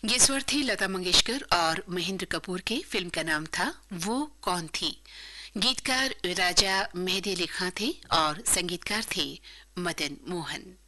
ये स्वर थे लता मंगेशकर और महेंद्र कपूर के। फिल्म का नाम था वो कौन थी। गीतकार राजा मेहदी अली खां थे और संगीतकार थे मदन मोहन।